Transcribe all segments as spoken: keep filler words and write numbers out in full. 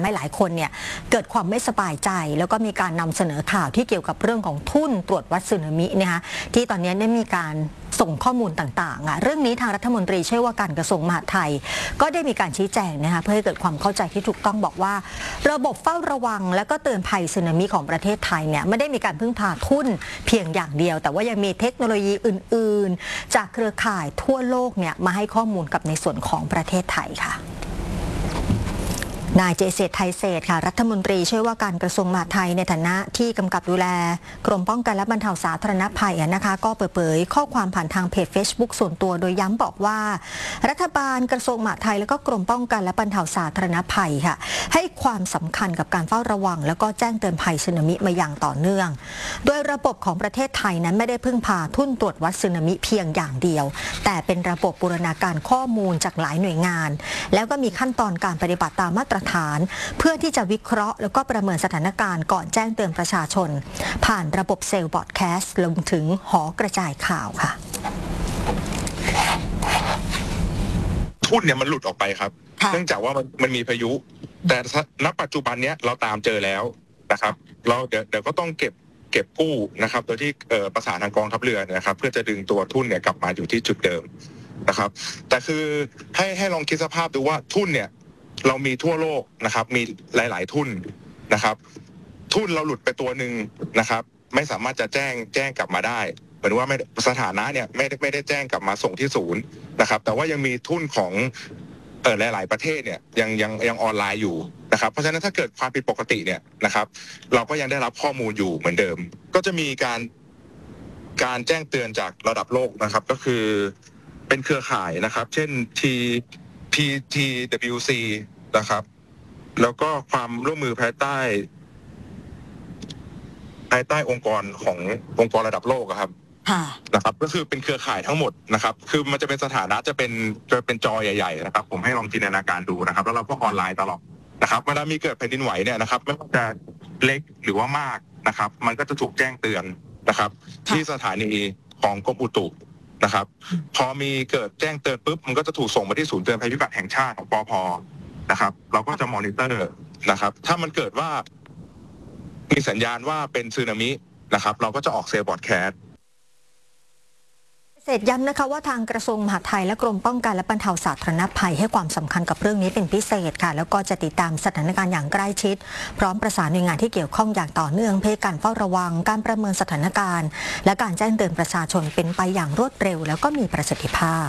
ให้หลายคนเนี่ยเกิดความไม่สบายใจแล้วก็มีการนำเสนอข่าวที่เกี่ยวกับเรื่องของทุ่นตรวจวัดสึนามินะคะที่ตอนนี้ได้มีการส่งข้อมูลต่างๆอ่ะเรื่องนี้ทางรัฐมนตรีช่วยว่าการกระทรวงมหาดไทยก็ได้มีการชี้แจงนะคะเพื่อให้เกิดความเข้าใจที่ถูกต้องบอกว่าระบบเฝ้าระวังและก็เตือนภัยสึนามิของประเทศไทยเนี่ยไม่ได้มีการพึ่งพาทุ่นเพียงอย่างเดียวแต่ว่ายังมีเทคโนโลยีอื่นๆจากเครือข่ายทั่วโลกเนี่ยมาให้ข้อมูลกับในส่วนของประเทศไทยค่ะนายเจษฎไทยเศรษฐ์ค่ะรัฐมนตรีช่วยว่าการกระทรวงมหาดไทยในฐานะที่กำกับดูแลกรมป้องกันและบรรเทาสาธารณภัยนะคะก็เปิดเผยข้อความผ่านทางเพจ Facebook ส่วนตัวโดยย้ำบอกว่ารัฐบาลกระทรวงมหาดไทยและก็กรมป้องกันและบรรเทาสาธารณภัยค่ะให้ความสำคัญกับการเฝ้าระวังแล้วก็แจ้งเตือนภัยสึนามิมาอย่างต่อเนื่องโดยระบบของประเทศไทยนั้นไม่ได้พึ่งพาทุ่นตรวจวัดสึนามิเพียงอย่างเดียวแต่เป็นระบบบูรณาการข้อมูลจากหลายหน่วยงานแล้วก็มีขั้นตอนการปฏิบัติตามมาตรฐานเพื่อที่จะวิเคราะห์แล้วก็ประเมินสถานการณ์ก่อนแจ้งเตือนประชาชนผ่านระบบเซลล์บอร์ดแคสต์ลงถึงหอกระจายข่าวค่ะทุ่นเนี่ยมันหลุดออกไปครับเนื่องจากว่ามันมันมีพายุแต่ณปัจจุบันเนี้ยเราตามเจอแล้วนะครับเราเดี๋ยวเดี๋ยวก็ต้องเก็บเก็บกู้นะครับโดยที่ประสานทางกองทัพเรือนะครับเพื่อจะดึงตัวทุ่นเนี่ยกลับมาอยู่ที่จุดเดิมนะครับแต่คือให้ให้ลองคิดสภาพดูว่าทุ่นเนี่ยเรามีทั่วโลกนะครับมีหลายๆทุ่นนะครับทุ่นเราหลุดไปตัวหนึ่งนะครับไม่สามารถจะแจ้งแจ้งกลับมาได้เหมือนว่าไม่สถานะเนี่ยไม่ได้ไม่ได้แจ้งกลับมาส่งที่ศูนย์นะครับแต่ว่ายังมีทุ่นของเออหลายๆประเทศเนี่ยยังยังยังออนไลน์อยู่นะครับเพราะฉะนั้นถ้าเกิดความผิดปกติเนี่ยนะครับเราก็ยังได้รับข้อมูลอยู่เหมือนเดิมก็จะมีการการแจ้งเตือนจากระดับโลกนะครับก็คือเป็นเครือข่ายนะครับเช่น T พี ที ดับเบิลยู ซี นะครับแล้วก็ความร่วมมือภายใต้ภายใต้องค์กรขององค์กรระดับโลกครับนะครับก็คือเป็นเครือข่ายทั้งหมดนะครับคือมันจะเป็นสถานะจะเป็นจะเป็นจอใหญ่ๆนะครับผมให้ลองจินตนาการดูนะครับแล้วเราก็ออนไลน์ตลอดนะครับเวลามีเกิดแผ่นดินไหวเนี่ยนะครับไม่ว่าจะเล็กหรือว่ามากนะครับมันก็จะถูกแจ้งเตือนนะครับที่สถานีของกรมอุตุนะครับพอมีเกิดแจ้งเตือนปุ๊บมันก็จะถูกส่งมาที่ศูนย์เตือนภัยพิบัติแห่งชาติของปภ.นะครับเราก็จะมอนิเตอร์นะครับถ้ามันเกิดว่ามีสัญญาณว่าเป็นสึนามินะครับเราก็จะออกเซลล์บอร์ดแคสต์เสร็จย้ำนะคะว่าทางกระทรวงมหาดไทยและกรมป้องกันและบรรเทาสาธารณภัยให้ความสำคัญกับเรื่องนี้เป็นพิเศษค่ะแล้วก็จะติดตามสถานการณ์อย่างใกล้ชิดพร้อมประสานหน่วยงานที่เกี่ยวข้องอย่างต่อเนื่องเพื่อการเฝ้าระวังการประเมินสถานการณ์และการแจ้งเตือนประชาชนเป็นไปอย่างรวดเร็วแล้วก็มีประสิทธิภาพ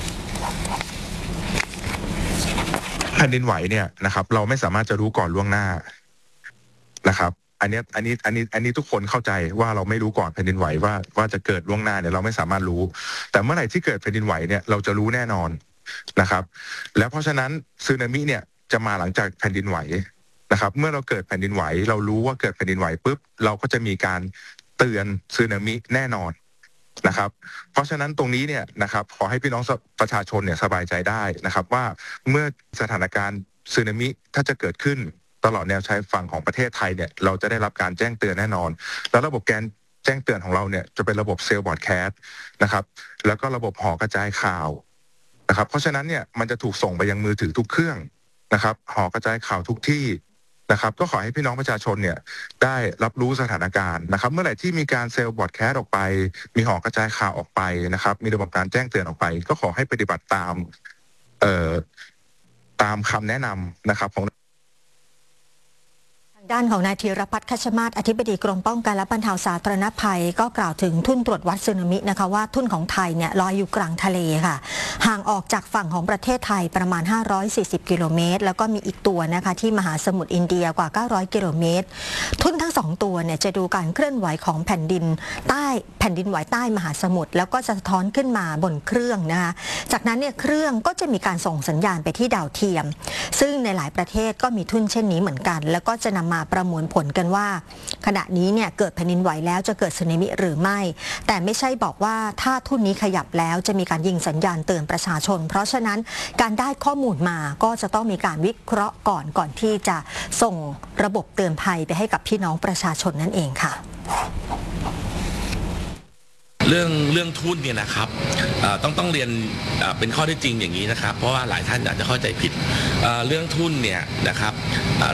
แผ่นดินไหวเนี่ยนะครับเราไม่สามารถจะรู้ก่อนล่วงหน้านะครับอันนี้อันนี้อันนี้อันนี้ทุกคนเข้าใจว่าเราไม่รู้ก่อนแผ่นดินไหวว่าว่าจะเกิดล่วงหน้าเนี่ยเราไม่สามารถรู้แต่เมื่อไหร่ที่เกิดแผ่นดินไหวเนี่ยเราจะรู้แน่นอนนะครับแล้วเพราะฉะนั้นสึนามิเนี่ยจะมาหลังจากแผ่นดินไหวนะครับเมื่อเราเกิดแผ่นดินไหวเรารู้ว่าเกิดแผ่นดินไหวปุ๊บเราก็จะมีการเตือนสึนามิแน่นอนนะครับเพราะฉะนั้นตรงนี้เนี่ยนะครับขอให้พี่น้องประชาชนเนี่ยสบายใจได้นะครับว่าเมื่อสถานการณ์สึนามิถ้าจะเกิดขึ้นตลอดแนวชายฝั่งของประเทศไทยเนี่ยเราจะได้รับการแจ้งเตือนแน่นอนแล้วระบบการแจ้งเตือนของเราเนี่ยจะเป็นระบบเซลล์บอร์ดแคสต์นะครับแล้วก็ระบบหอกระจายข่าวนะครับเพราะฉะนั้นเนี่ยมันจะถูกส่งไปยังมือถือทุกเครื่องนะครับหอกระจายข่าวทุกที่นะครับก็ขอให้พี่น้องประชาชนเนี่ยได้รับรู้สถานการณ์นะครับเมื่อไหร่ที่มีการเซลล์บอร์ดแคสต์ออกไปมีหอกระจายข่าวออกไปนะครับมีระบบการแจ้งเตือนออกไปก็ขอให้ปฏิบัติตามเอ่อตามคำแนะนำนะครับของด้านของนายธีรพัฒน์คัชมาศอธิบดีกรมป้องกันและบรรเทาสาธารณภัยก็กล่าวถึงทุ่นตรวจวัดสึนามินะคะว่าทุ่นของไทยเนี่ยลอยอยู่กลางทะเลค่ะห่างออกจากฝั่งของประเทศไทยประมาณห้าร้อยสี่สิบกิโลเมตรแล้วก็มีอีกตัวนะคะที่มหาสมุทรอินเดียกว่าเก้าร้อยกิโลเมตรทุ่นทั้งสองตัวเนี่ยจะดูการเคลื่อนไหวของแผ่นดินใต้แผ่นดินไหวใต้มหาสมุทรแล้วก็จะสะท้อนขึ้นมาบนเครื่องนะคะจากนั้นเนี่ยเครื่องก็จะมีการส่งสัญญาณไปที่ดาวเทียมซึ่งในหลายประเทศก็มีทุ่นเช่นนี้เหมือนกันแล้วก็จะนำมาประมวลผลกันว่าขณะนี้เนี่ยเกิดแผ่นดินไหวแล้วจะเกิดสึนามิหรือไม่แต่ไม่ใช่บอกว่าถ้าทุ่นนี้ขยับแล้วจะมีการยิงสัญญาณเตือนประชาชนเพราะฉะนั้นการได้ข้อมูลมาก็จะต้องมีการวิเคราะห์ก่อนก่อนที่จะส่งระบบเตือนภัยไปให้กับพี่น้องประชาชนนั่นเองค่ะเรื่องเรื่องทุนเนี่ยนะครับต้องต้องเรียนเป็นข้อเท็จจริงอย่างนี้นะครับเพราะว่าหลายท่านอาจจะเข้าใจผิดเรื่องทุนเนี่ยนะครับ